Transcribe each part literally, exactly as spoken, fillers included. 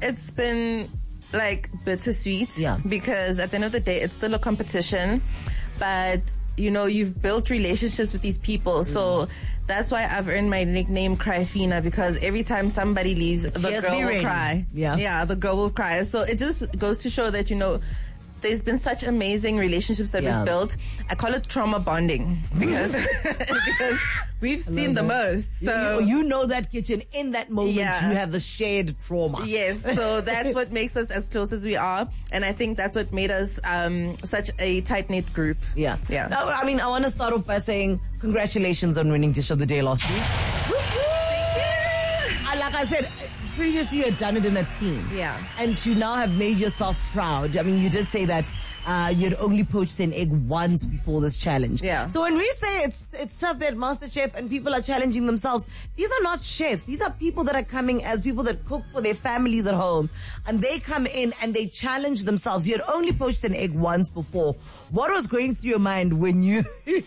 it's been like bittersweet. Yeah. Because at the end of the day, it's still a competition, but you know, you've built relationships with these people. Mm. So that's why I've earned my nickname Cryfina, because every time somebody leaves, the Yes, girl be will ready. cry. Yeah. Yeah, the girl will cry. So it just goes to show that, you know, there's been such amazing relationships that Yeah. we've built. I call it trauma bonding because because we've seen the that. most. So you, you know that kitchen in that moment. Yeah. You have the shared trauma. yes, so that's what makes us as close as we are, and I think that's what made us um, such a tight knit group. Yeah. Yeah. Now, I mean, I want to start off by saying congratulations on winning Dish of the Day last week. Thank you. Uh, Like I said, previously you had done it in a team. Yeah. And to now have made yourself proud. I mean, you did say that uh, you had only poached an egg once before this challenge. Yeah. So when we say it's it's tough that MasterChef and people are challenging themselves, these are not chefs. These are people that are coming as people that cook for their families at home. And they come in and they challenge themselves. You had only poached an egg once before. What was going through your mind when you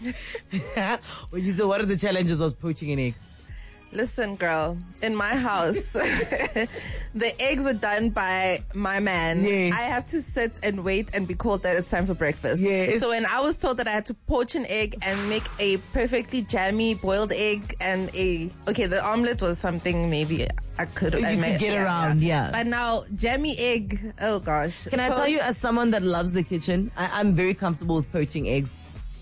when you said, what are the challenges of poaching an egg? Listen, girl, in my house, the eggs are done by my man. Yes. I have to sit and wait and be called that it's time for breakfast. Yes. So when I was told that I had to poach an egg and make a perfectly jammy boiled egg and a, okay, the omelet was something maybe I could You I could made, get around, yeah. But now, jammy egg, oh gosh. Can I tell you, as someone that loves the kitchen, I, I'm very comfortable with poaching eggs.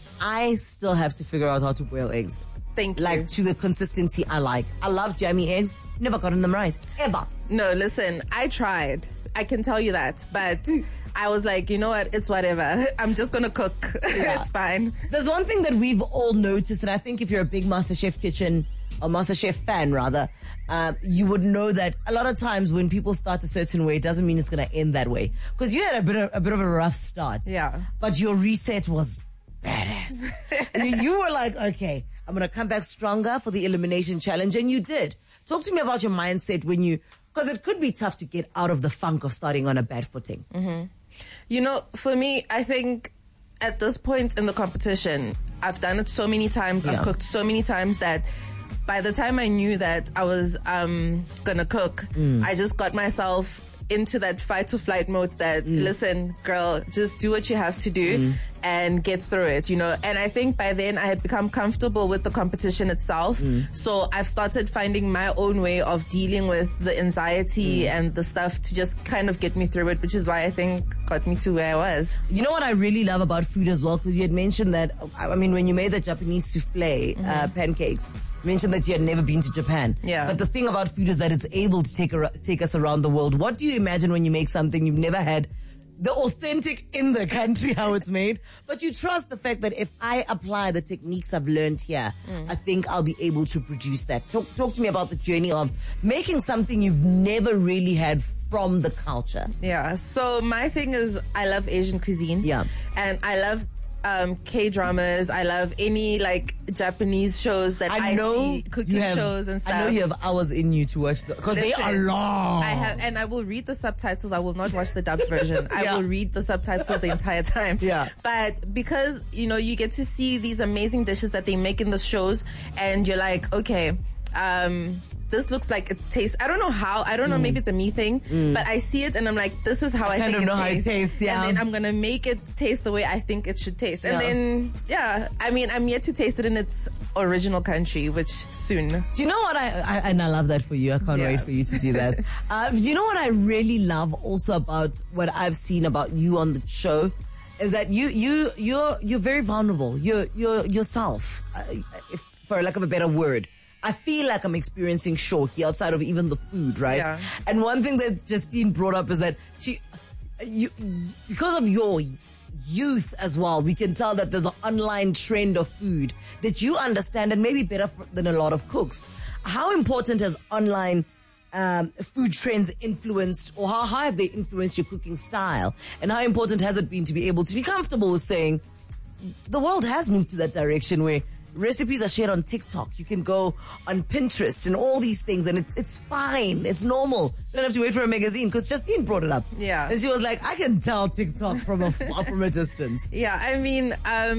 I still have to figure out how to boil eggs. Thank you. Like to the consistency I like. I love jammy eggs. Never gotten them right. Ever. No, listen, I tried. I can tell you that. But I was like, you know what? It's whatever. I'm just going to cook. Yeah. It's fine. There's one thing that we've all noticed, and I think if you're a big MasterChef kitchen, or MasterChef fan rather, uh, you would know that a lot of times when people start a certain way, it doesn't mean it's going to end that way. Because you had a bit of, a bit of a rough start. Yeah. But your reset was badass. you, you were like, okay, I'm going to come back stronger for the elimination challenge. And you did. Talk to me about your mindset when you, because it could be tough to get out of the funk of starting on a bad footing. Mm-hmm. You know, for me, I think at this point in the competition, I've done it so many times. Yeah. I've cooked so many times that by the time I knew that I was um, going to cook, Mm. I just got myself into that fight to flight mode that, Mm. listen, girl, just do what you have to do Mm. and get through it, you know. And I think by then I had become comfortable with the competition itself. Mm. So I've started finding my own way of dealing with the anxiety Mm. and the stuff to just kind of get me through it, which is why I think got me to where I was. You know what I really love about food as well? Because you had mentioned that, I mean, when you made the Japanese souffle Mm-hmm. uh, pancakes, you mentioned that you had never been to Japan. Yeah. But the thing about food is that it's able to take a, take us around the world. What do you imagine when you make something you've never had? The authentic in the country, how it's made. But you trust the fact that if I apply the techniques I've learned here, Mm. I think I'll be able to produce that. Talk, talk to me about the journey of making something you've never really had from the culture. Yeah. So my thing is I love Asian cuisine. Yeah. And I love um, K-dramas. I love any like Japanese shows that I, I know see, cooking you have, shows and stuff. I know you have hours in you to watch because they are Listen, long. I have, and I will read the subtitles. I will not watch the dubbed version. I Yeah. will read the subtitles the entire time. Yeah. But because, you know, you get to see these amazing dishes that they make in the shows and you're like, okay, um, this looks like it tastes. I don't know how. I don't know. Maybe it's a me thing, but I see it and I'm like, this is how I, I kind think of it know how it tastes. tastes, yeah. And then I'm gonna make it taste the way I think it should taste. And Yeah. then, yeah, I mean, I'm yet to taste it in its original country, which soon. Do you know what I, I and I love that for you. I can't Yeah. wait for you to do that. uh, you know what I really love also about what I've seen about you on the show is that you you you're you're very vulnerable. You're you're yourself, uh, if, for lack of a better word. I feel like I'm experiencing Shoki outside of even the food, right? Yeah. And one thing that Justine brought up is that she, you, because of your youth as well, we can tell that there's an online trend of food that you understand and maybe better than a lot of cooks. How important has online um, food trends influenced, or how, how have they influenced your cooking style? And how important has it been to be able to be comfortable with saying, the world has moved to that direction where recipes are shared on TikTok. You can go on Pinterest and all these things, and it's it's fine. It's normal. You don't have to wait for a magazine because Justine brought it up. Yeah. And she was like, I can tell TikTok from a from a distance. Yeah, I mean, um,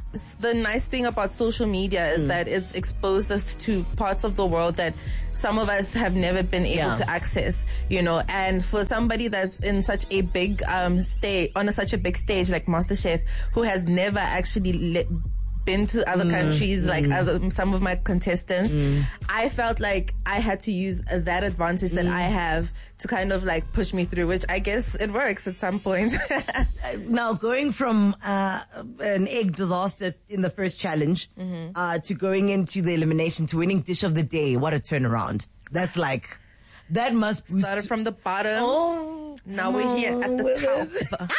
s- the nice thing about social media is Mm. that it's exposed us to parts of the world that some of us have never been able Yeah. to access, you know. And for somebody that's in such a big um stage, on a, such a big stage like MasterChef, who has never actually li- been to other Mm, countries like mm. other, some of my contestants, Mm. I felt like I had to use that advantage that Mm. I have to kind of like push me through, which I guess it works at some point. Now, going from uh, an egg disaster in the first challenge Mm-hmm. uh, to going into the elimination to winning dish of the day, what a turnaround. That's like, that must boost. Started from the bottom. Oh, now we're here at the top.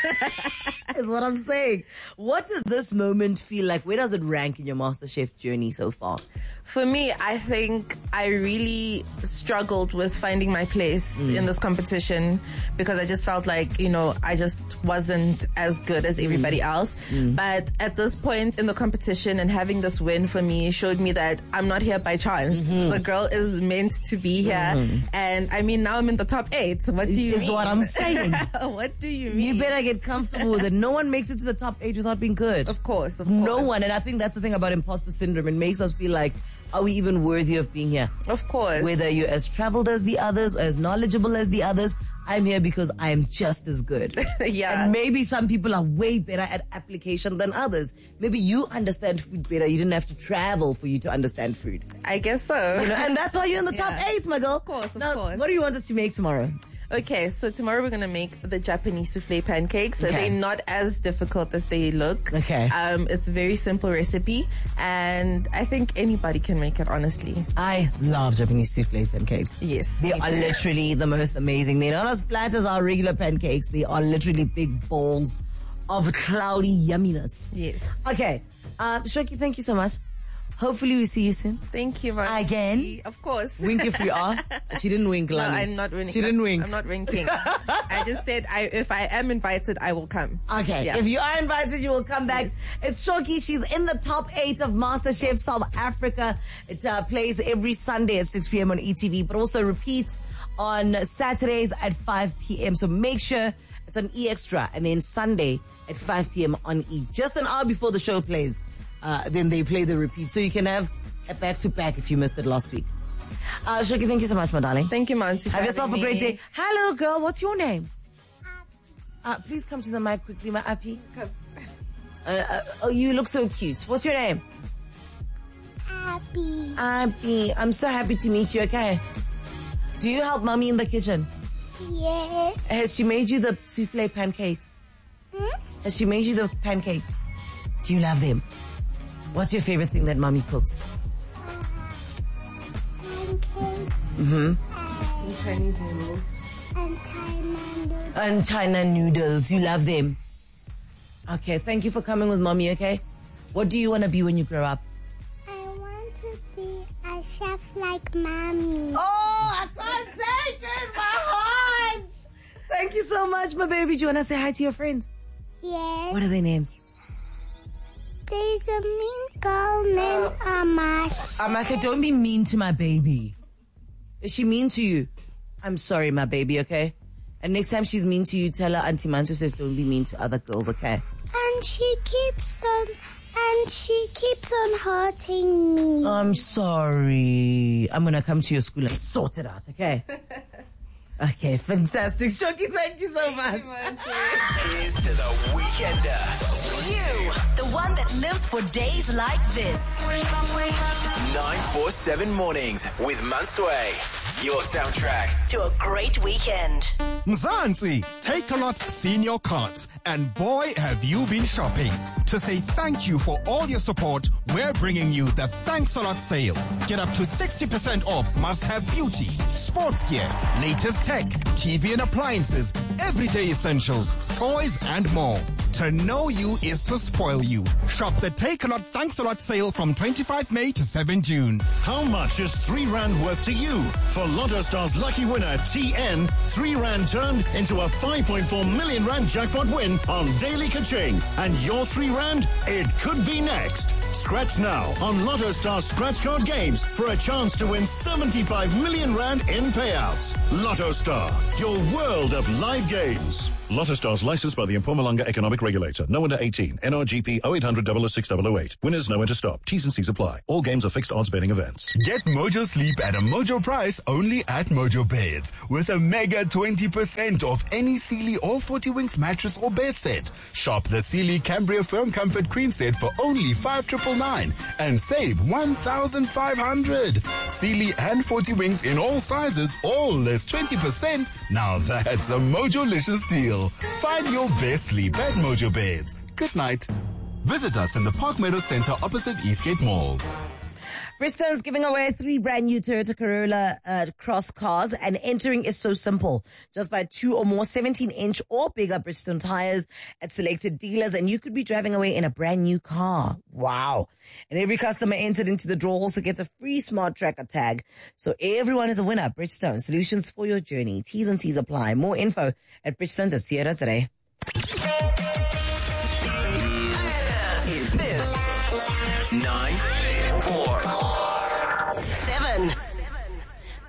Is what I'm saying. What does this moment feel like? Where does it rank in your MasterChef journey so far? For me, I think I really struggled with finding my place Mm. in this competition because I just felt like, you know, I just wasn't as good as everybody else. Mm. But at this point in the competition and having this win for me showed me that I'm not here by chance. Mm-hmm. The girl is meant to be here. And I mean, now I'm in the top eight. What do you Is mean? what I'm saying. What do you mean? You better get comfortable with it. No one makes it to the top eight without being good. Of course, of No course. one. And I think that's the thing about imposter syndrome. It makes us feel like, are we even worthy of being here? Of course. Whether you're as traveled as the others or as knowledgeable as the others, I'm here because I am just as good. Yeah. And maybe some people are way better at application than others. Maybe you understand food better. You didn't have to travel for you to understand food. I guess so. You know, and that's why you're in the top Yeah. eight, my girl. Of course, of now, course. What do you want us to make tomorrow? Okay, so tomorrow we're gonna make the Japanese souffle pancakes. So Okay. they're not as difficult as they look. Okay. Um, it's a very simple recipe, and I think anybody can make it. Honestly, I love Japanese souffle pancakes. yes. They me are too. literally the most amazing. They're not as flat as our regular pancakes. They are literally big balls of cloudy yumminess. Yes. Okay. Uh, Shoki, thank you so much. Hopefully we see you soon. Thank you, Marcy. Again? Of course. Wink if you are. She didn't wink, No, Lani. I'm not winking. She didn't wink. I'm not winking. I just said I, if I am invited, I will come. Okay, Yeah. if you are invited, you will come back. Yes. It's Shoki. She's in the top eight of MasterChef South Africa. It uh, plays every Sunday at six p.m. on E T V, but also repeats on Saturdays at five p.m. So make sure it's on E Extra, and then Sunday at five p.m. on E. Just an hour before the show plays, uh, then they play the repeat. So you can have a back-to-back if you missed it last week. Uh, Shoki, thank you so much, my darling. Thank you, Monty. for Have yourself a having great me. day. Hi, little girl. What's your name? Uh, please come to the mic quickly, my Appy. Come. Uh, uh, oh, you look so cute. What's your name? Happy. Appy. I'm so happy to meet you, okay? Do you help mommy in the kitchen? Yes. Has she made you the souffle pancakes? Hmm? Has she made you the pancakes? Do you love them? What's your favorite thing that mommy cooks? Pancakes Mm-hmm. Chinese noodles. and China noodles. And China noodles. You love them. Okay, thank you for coming with mommy, okay? What do you want to be when you grow up? I want to be a chef like mommy. Oh, I can't take it, my heart. Thank you so much, my baby. Do you want to say hi to your friends? Yes. What are their names? There's a mean girl named Amash. Amasha, don't be mean to my baby. Is she mean to you? I'm sorry, my baby, okay? And next time she's mean to you, tell her Auntie Manchu says don't be mean to other girls, okay? And she keeps on and she keeps on hurting me. I'm sorry. I'm gonna come to your school and sort it out, okay? Okay, fantastic. Shoki, thank you so much. Here's to the weekender. You, the one that lives for days like this. nine four seven mornings with Mansway. Your soundtrack. To a great weekend. Mzansi, Takealot Senior Cards, and boy have you been shopping. To say thank you for all your support, we're bringing you the Thanks a Lot sale. Get up to sixty percent off must-have beauty, sports gear, latest tech, T V and appliances, everyday essentials, toys and more. To know you is to spoil you. Shop the Takealot Thanks a Lot sale from twenty-fifth May to seventh June. How much is three rand worth to you? For Lotto Star's lucky winner, T N, three rand turned into a five point four million rand jackpot win on Daily Kaching. And your three rand, it could be next. Scratch now on Lotto Star Scratch Card games for a chance to win seventy-five million rand in payouts. Lotto Star, your world of live games. Lotto Star's licensed by the Mpumalanga Economic Regulator. No under eighteen. N R G P oh eight hundred, double oh six, double oh eight. Winners know when to stop. T's and C's apply. All games are fixed odds betting events. Get Mojo Sleep at a Mojo price only at Mojo Beds with a mega twenty percent off any Sealy or forty Winks mattress or bed set. Shop the Sealy Cambria Firm Comfort Queen set for only five thousand nine hundred ninety-nine and save one thousand five hundred. Sealy and forty Winks in all sizes, all less twenty percent. Now that's a Mojo-licious deal. Find your best sleep at Mojo Beds. Good night. Visit us in the Park Meadow Center opposite Eastgate Mall. Bridgestone's giving away three brand new Toyota Corolla uh, Cross cars, and entering is so simple. Just buy two or more seventeen inch or bigger Bridgestone tires at selected dealers, and you could be driving away in a brand new car. Wow. And every customer entered into the draw also gets a free smart tracker tag. So everyone is a winner. Bridgestone, solutions for your journey. T's and C's apply. More info at bridgestone dot co dot za. Is this nine four?